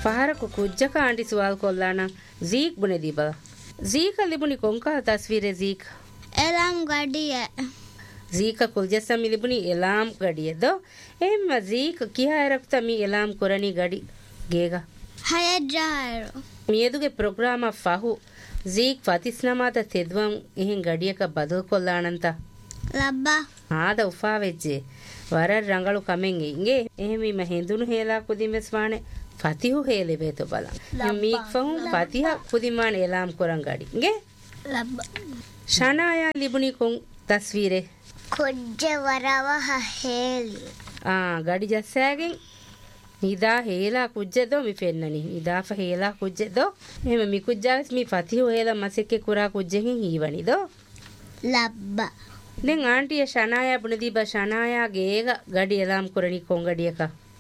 පහරක කුජ්ජක aunty සුවල් කොල්ලානම් ජීක් බුනේ දීබා ජීක ලිබුනි කොංකා තස්වීරේ ජීක් එලම් ගඩිය ජීක කුල්ජස්සම් ලිබුනි alarm ගඩියද එම්ම ජීක කියාරක්ත මි alarm කොරණි ගඩි ගේගා හයජායරෝ මියදුගේ programme ෆහු ජීක් ෆතිස්නමාද තෙද්වම් එහෙන් ගඩියක බදල් කොල්ලානන්ත ලබ්බා ආද උෆා වෙජ්ජේ වර රංගලු කමෙන් ඉංගේ එහෙමි මහෙඳුණු හේලා කුදිමස් වානේ ෆතිහු හේලෙ වේත බල මීක් ෆහු ෆතිහ කුදිමාන එලාම් කොරන් ගඩි ඉංගේ ලබ්බා ශනායා ලිබුනි කොන් තස්වීරේ කොජ්ජ වරව හේලි ගඩි ජස්සෑගෙන් නිදා හේලා කුජ්ජදෝ මි ෆෙන්නනි නිදාෆ හේලා කුජ්ජදෝ එහෙම මි කුජ්ජාස් මි ෆතිහු හේලා මසෙක්කේ කුරා කුජ්ජෙහින් හීවනිදෝ ලබ්බා දැන් ආන්ටිය ශනායා බුනදීබ ශනායා ගේග ගඩි එලාම් කරණි කොන් ගඩියක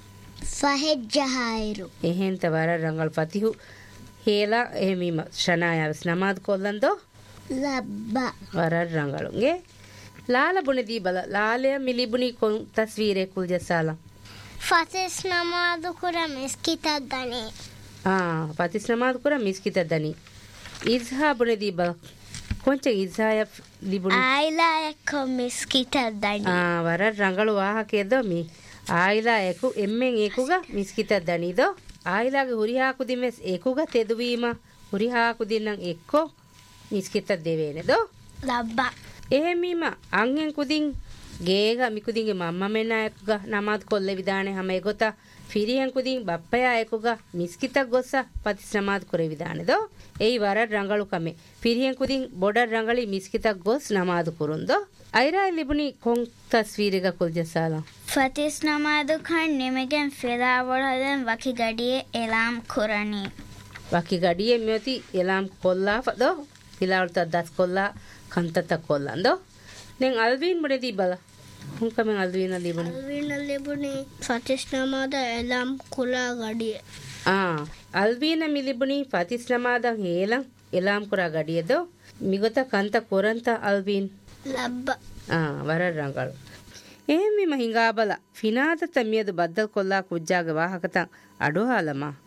ෆහෙජ්ජහයිරු එහෙන්ත වර රංගල් ෆතිහු හේලා එහෙමීම ශනායා නමාද් කොල්ලන්දෝ ලබ්බා වර රංගලුගේ ලාල බුනදීබ ලාලය මිලිබුනි කොන් තස්වීරේ කුල් ජසාලා ෆතිස් නමාදු කුර මිස්කිතක් දනි ෆතිස් නමාදු කුර මිස්කිතක් දනි ඉස්හා බුනදීබ కొంచెం ఇజాయ లిబుని ఆయిలా ఎక్కో మిస్కిట దణి వర రంగలు వాహకేదో మీ ఆయిలా ఎకు ఎమ్మెన్ ఏకుగా మిస్కిత దణిదో ఆయిలాగే హురిహాకు దిమెస్ ఏకుగా తెదువీమ హురిహాకు దిన్నం ఎక్కో మిస్కిత దేవేనేదో లబ్బా එහෙමීම අංගෙන් කුදින් ගේග මිකුදින්ගේ මම්ම මෙන්න එකුගා නමාත් කොල්ල විදානේ හැම එගොතා ෆිරියන් කුදින් බප්පයා එකුගා මිස්කිතක් ගොස්ස පතිස් නමාත් කරේ විදානේදෝ එයි වර රංගලු කමේ ෆිරියන් කුදින් බොඩර් රංගලි මිස්කිතක් ගොස් නමාදු කුරුන්දෝ අයිරා ලිබුනි කොන් තස්වීරක කුල් ජසාලා ෆතිස් නමාදු ඛන් නිමගෙන් ෆිලා වරදන් වකි ගඩියේ එලාම් කුරණි වකි ගඩියේ මෙති එලාම් කොල්ලා ෆදෝ ෆිලාවල්ත දස් කොල්ලා කන්තත කොල්ලන්දෝ දැන් අල්වින් මොනේදී බල හුම්කමෙන් අල්වින් ලිබුනි ෆතිස් නමාද එලාම් කුලා ගඩියේ අල්වින මිලිබුනි ෆතිස් නමාදන් හේලම් එලාම් කුරා ගඩියදෝ මිගත කන්ත කොරන්ත අල්වින් ලබ්බ වර රංගල් එහෙමි මහිංගා බල ෆිනාත තමියද බද්දල් කොල්ලා කුජ්ජාගේ වාහකතන් අඩුහාලම